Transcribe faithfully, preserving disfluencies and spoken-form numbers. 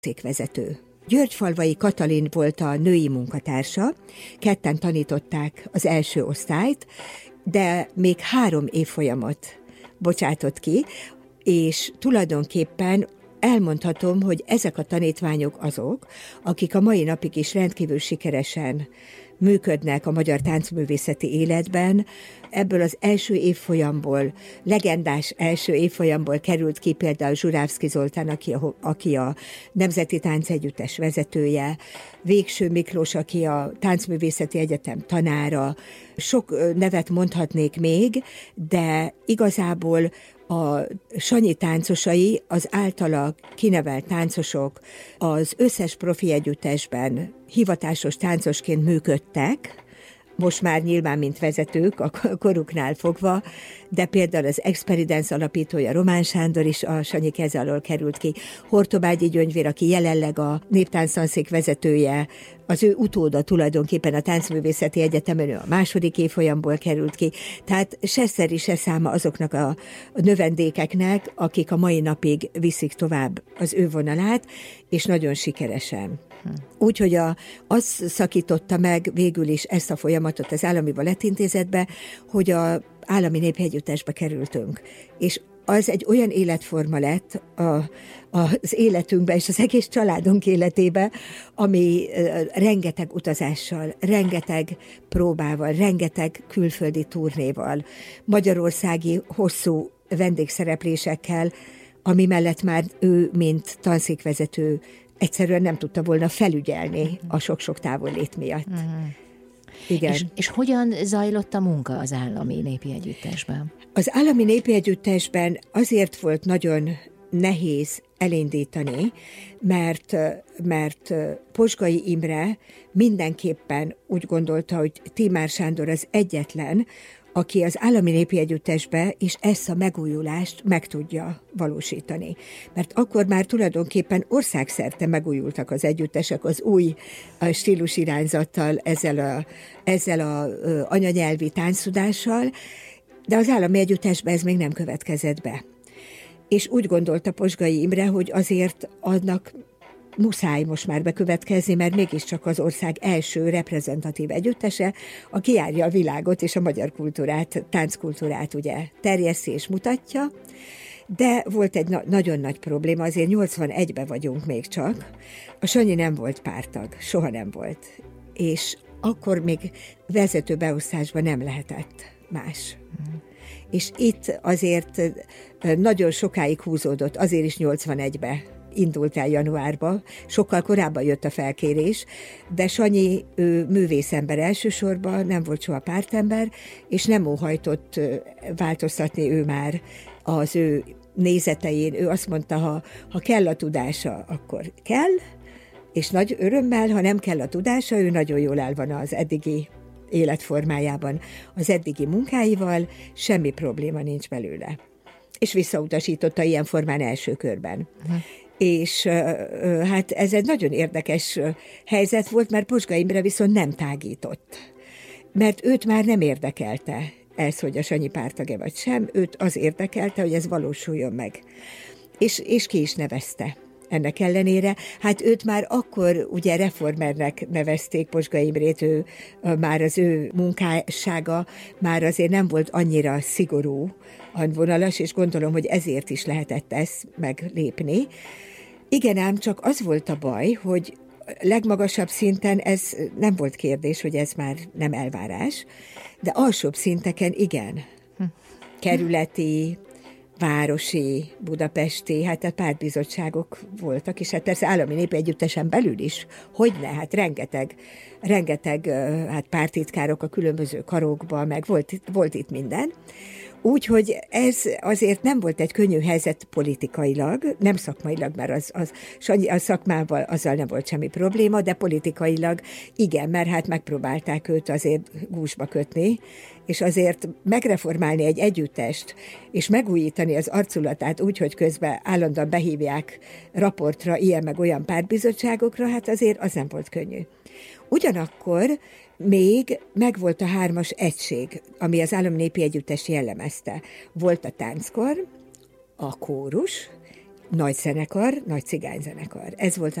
székvezető. Györgyfalvai Katalin volt a női munkatársa, ketten tanították az első osztályt, de még három évfolyamot bocsátott ki, és tulajdonképpen elmondhatom, hogy ezek a tanítványok azok, akik a mai napig is rendkívül sikeresen működnek a magyar táncművészeti életben. Ebből az első évfolyamból, legendás első évfolyamból került ki például Zsurávszky Zoltán, aki a, aki a Nemzeti Táncegyüttes vezetője, Végső Miklós, aki a Táncművészeti Egyetem tanára. Sok nevet mondhatnék még, de igazából a Sanyi táncosai, az általa kinevelt táncosok az összes profi együttesben hivatásos táncosként működtek, most már nyilván mint vezetők a koruknál fogva, de például az Experience alapítója Román Sándor is a Sanyi keze alól került ki, Hortobágyi Gyöngyvér, aki jelenleg a Néptánctanszék vezetője, az ő utóda tulajdonképpen a Táncművészeti Egyetemen, ő a második évfolyamból került ki, tehát se szeri, se száma azoknak a növendékeknek, akik a mai napig viszik tovább az ő vonalát, és nagyon sikeresen. Úgyhogy a, az szakította meg végül is ezt a folyamatot az Állami Balettintézetbe, hogy a Állami Néphegyüttesbe kerültünk. És az egy olyan életforma lett a, a, az életünkben és az egész családunk életébe, ami rengeteg utazással, rengeteg próbával, rengeteg külföldi turnéval, magyarországi hosszú vendégszereplésekkel, ami mellett már ő, mint tanszékvezető, egyszerűen nem tudta volna felügyelni a sok-sok távollét miatt. Uh-huh. Igen. És, és hogyan zajlott a munka az Állami Népi Együttesben? Az Állami Népi Együttesben azért volt nagyon nehéz elindítani, mert, mert Posgai Imre mindenképpen úgy gondolta, hogy Tímár Sándor az egyetlen, aki az Állami Népi Együttesbe is ezt a megújulást meg tudja valósítani. Mert akkor már tulajdonképpen országszerte megújultak az együttesek az új stílusirányzattal, ezzel a, ezzel a anyanyelvi tánctudással, de az Állami Együttesbe ez még nem következett be. És úgy gondolta Posgai Imre, hogy azért annak muszáj most már bekövetkezni, mert mégiscsak az ország első reprezentatív együttese, aki járja a világot és a magyar kultúrát, tánckultúrát ugye terjeszti és mutatja, de volt egy na- nagyon nagy probléma, azért nyolcvanegyben vagyunk még csak, a Sanyi nem volt pártag, soha nem volt, és akkor még vezető beosztásban nem lehetett más. Mm. És itt azért nagyon sokáig húzódott, azért is nyolcvanegyben indult el januárba, sokkal korábban jött a felkérés, de Sanyi ő művészember elsősorban, nem volt soha pártember, és nem óhajtott változtatni ő már az ő nézetein. Ő azt mondta, ha, ha kell a tudása, akkor kell, és nagy örömmel, ha nem kell a tudása, ő nagyon jól áll van az eddigi életformájában, az eddigi munkáival, semmi probléma nincs belőle. És visszautasította ilyen formán első körben. Uh-huh. És hát ez egy nagyon érdekes helyzet volt, mert Posgai Imre viszont nem tágított. Mert őt már nem érdekelte ez, hogy a Sanyi pártag-e vagy sem, őt az érdekelte, hogy ez valósuljon meg. És, és ki is nevezte. Ennek ellenére, hát őt már akkor ugye reformernek nevezték, Posgai Imrét, ő, már az ő munkássága már azért nem volt annyira szigorú, vonalas, és gondolom, hogy ezért is lehetett ezt meglépni. Igen ám, csak az volt a baj, hogy legmagasabb szinten ez nem volt kérdés, hogy ez már nem elvárás, de alsóbb szinteken igen. Kerületi, városi, budapesti, hát a pártbizottságok voltak, és hát persze Állami Népi Együttesen belül is, hogyne, hát rengeteg, rengeteg hát pártitkárok a különböző karokban, meg volt, volt itt minden. Úgyhogy ez azért nem volt egy könnyű helyzet politikailag, nem szakmailag, mert az, az, a szakmával azzal nem volt semmi probléma, de politikailag igen, mert hát megpróbálták őt azért gúzsba kötni, és azért megreformálni egy együttest, és megújítani az arculatát úgy, hogy közben állandóan behívják raportra ilyen meg olyan pártbizottságokra, hát azért az nem volt könnyű. Ugyanakkor még megvolt a hármas egység, ami az Állami Népi Együttest jellemezte. Volt a tánckar, a kórus, nagy zenekar, nagy cigányzenekar. Ez volt a